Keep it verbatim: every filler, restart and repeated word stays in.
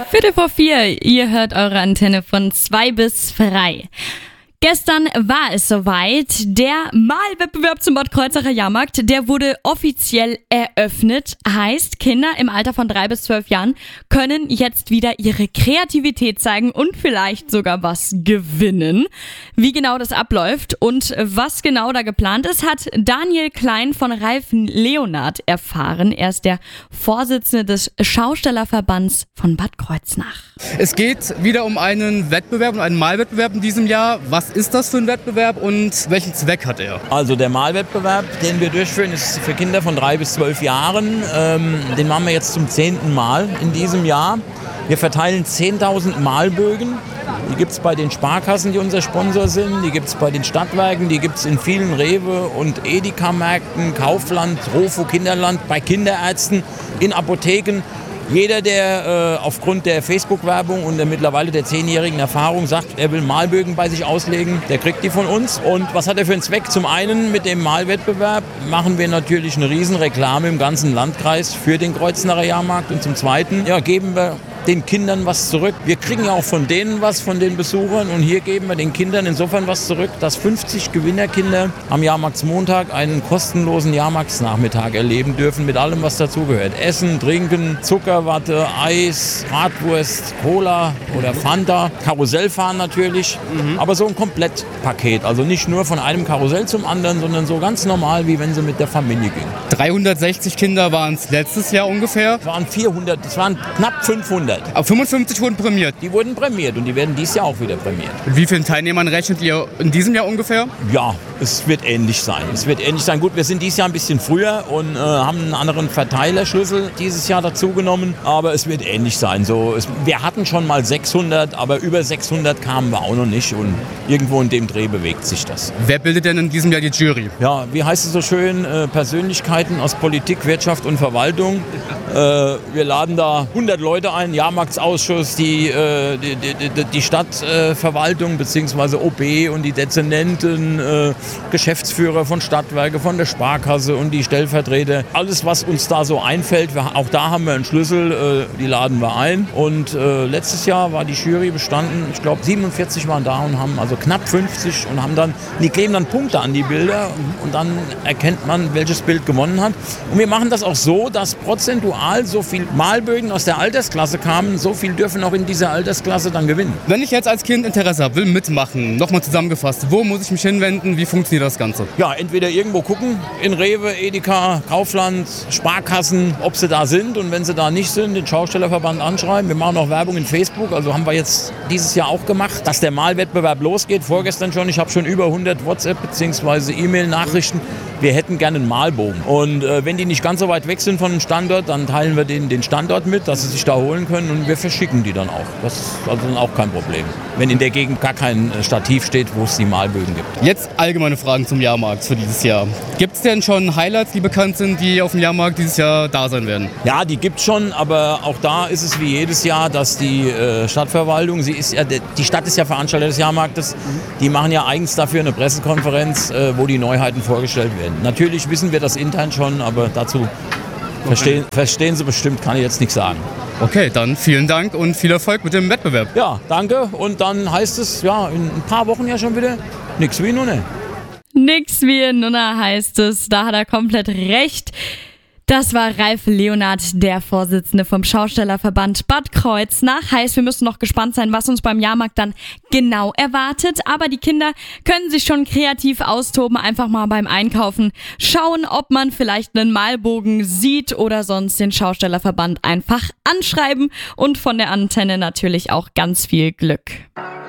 Viertel vor vier, ihr hört eure Antenne von zwei bis frei. Gestern war es soweit. Der Malwettbewerb zum Bad Kreuznacher Jahrmarkt, der wurde offiziell eröffnet. Heißt, Kinder im Alter von drei bis zwölf Jahren können jetzt wieder ihre Kreativität zeigen und vielleicht sogar was gewinnen. Wie genau das abläuft und was genau da geplant ist, hat Daniel Klein von Ralf Leonard erfahren. Er ist der Vorsitzende des Schaustellerverbands von Bad Kreuznach. Es geht wieder um einen Wettbewerb, um einen Malwettbewerb in diesem Jahr. Was ist das für ein Wettbewerb und welchen Zweck hat er? Also der Malwettbewerb, den wir durchführen, ist für Kinder von drei bis zwölf Jahren. Ähm, den machen wir jetzt zum zehnten Mal in diesem Jahr. Wir verteilen zehntausend Malbögen. Die gibt es bei den Sparkassen, die unser Sponsor sind. Die gibt es bei den Stadtwerken. Die gibt es in vielen Rewe- und Edeka-Märkten, Kaufland, Rofo, Kinderland, bei Kinderärzten, in Apotheken. Jeder, der äh, aufgrund der Facebook-Werbung und der mittlerweile der zehnjährigen Erfahrung sagt, er will Malbögen bei sich auslegen, der kriegt die von uns. Und was hat er für einen Zweck? Zum einen mit dem Malwettbewerb machen wir natürlich eine Riesenreklame im ganzen Landkreis für den Kreuznacher Jahrmarkt. Und zum zweiten ja, geben wir den Kindern was zurück. Wir kriegen ja auch von denen was, von den Besuchern. Und hier geben wir den Kindern insofern was zurück, dass fünfzig Gewinnerkinder am Jahrmarktsmontag einen kostenlosen Jahrmarktsnachmittag erleben dürfen mit allem, was dazugehört. Essen, Trinken, Zuckerwatte, Eis, Bratwurst, Cola oder Fanta. Karussell fahren natürlich, mhm. aber so ein Komplettpaket. Also nicht nur von einem Karussell zum anderen, sondern so ganz normal, wie wenn sie mit der Familie gingen. dreihundertsechzig Kinder waren es letztes Jahr ungefähr. Es waren vierhundert, es waren knapp fünfhundert. Aber fünfundfünfzig wurden prämiert? Die wurden prämiert und die werden dieses Jahr auch wieder prämiert. Mit wie vielen Teilnehmern rechnet ihr in diesem Jahr ungefähr? Ja, es wird ähnlich sein. Es wird ähnlich sein. Gut, wir sind dieses Jahr ein bisschen früher und äh, haben einen anderen Verteilerschlüssel dieses Jahr dazu genommen, aber es wird ähnlich sein. So, es, wir hatten schon mal sechshundert, aber über sechshundert kamen wir auch noch nicht und irgendwo in dem Dreh bewegt sich das. Wer bildet denn in diesem Jahr die Jury? Ja, wie heißt es so schön, äh, Persönlichkeiten aus Politik, Wirtschaft und Verwaltung. Äh, wir laden da hundert Leute ein, Jahrmarktsausschuss, die, äh, die, die, die Stadtverwaltung äh, bzw. O B und die Dezernenten, äh, Geschäftsführer von Stadtwerke, von der Sparkasse und die Stellvertreter. Alles, was uns da so einfällt, wir, auch da haben wir einen Schlüssel, äh, die laden wir ein. Und äh, letztes Jahr war die Jury bestanden, ich glaube siebenundvierzig waren da und haben also knapp fünfzig und haben dann, die kleben dann Punkte an die Bilder und dann erkennt man, welches Bild gewonnen hat. Und wir machen das auch so, dass prozentual so viel Malbögen aus der Altersklasse kamen, so viel dürfen auch in dieser Altersklasse dann gewinnen. Wenn ich jetzt als Kind Interesse habe, will mitmachen, nochmal zusammengefasst, wo muss ich mich hinwenden, wie funktioniert das Ganze? Ja, entweder irgendwo gucken, in Rewe, Edeka, Kaufland, Sparkassen, ob sie da sind und wenn sie da nicht sind, den Schaustellerverband anschreiben. Wir machen auch Werbung in Facebook, also haben wir jetzt dieses Jahr auch gemacht, dass der Malwettbewerb losgeht, vorgestern schon, ich habe schon über hundert WhatsApp bzw. E-Mail-Nachrichten. Wir hätten gerne einen Malbogen. Und äh, wenn die nicht ganz so weit weg sind von dem Standort, dann teilen wir denen den Standort mit, dass sie sich da holen können und wir verschicken die dann auch. Das ist also dann auch kein Problem, wenn in der Gegend gar kein Stativ steht, wo es die Malbögen gibt. Jetzt allgemeine Fragen zum Jahrmarkt für dieses Jahr. Gibt es denn schon Highlights, die bekannt sind, die auf dem Jahrmarkt dieses Jahr da sein werden? Ja, die gibt es schon, aber auch da ist es wie jedes Jahr, dass die äh, Stadtverwaltung, sie ist ja, die Stadt ist ja Veranstalter des Jahrmarktes, die machen ja eigens dafür eine Pressekonferenz, äh, wo die Neuheiten vorgestellt werden. Natürlich wissen wir das intern schon, aber dazu verstehen, verstehen Sie bestimmt, kann ich jetzt nichts sagen. Okay, dann vielen Dank und viel Erfolg mit dem Wettbewerb. Ja, danke. Und dann heißt es, ja, in ein paar Wochen ja schon wieder, nix wie Nunne. Nix wie Nunne heißt es, da hat er komplett recht. Das war Ralf Leonard, der Vorsitzende vom Schaustellerverband Bad Kreuznach. Heißt, wir müssen noch gespannt sein, was uns beim Jahrmarkt dann genau erwartet. Aber die Kinder können sich schon kreativ austoben, einfach mal beim Einkaufen schauen, ob man vielleicht einen Malbogen sieht oder sonst den Schaustellerverband einfach anschreiben. Und von der Antenne natürlich auch ganz viel Glück.